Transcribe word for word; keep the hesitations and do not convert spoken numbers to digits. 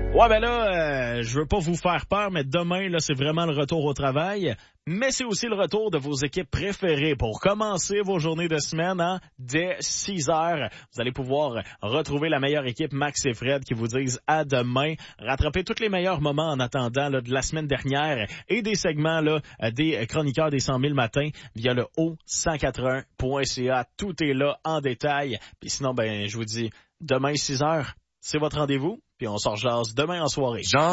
Ouais, ben là, euh, je veux pas vous faire peur, mais demain, là, c'est vraiment le retour au travail. Mais c'est aussi le retour de vos équipes préférées pour commencer vos journées de semaine hein, dès six heures. Vous allez pouvoir retrouver la meilleure équipe, Max et Fred, qui vous disent à demain. Rattraper tous les meilleurs moments en attendant là, de la semaine dernière et des segments là, des chroniqueurs des cent mille matins via le O cent quatre-vingts point C A. Tout est là en détail. Puis sinon, ben, je vous dis, demain six heures, c'est votre rendez-vous. Puis on sort jase demain en soirée. Jean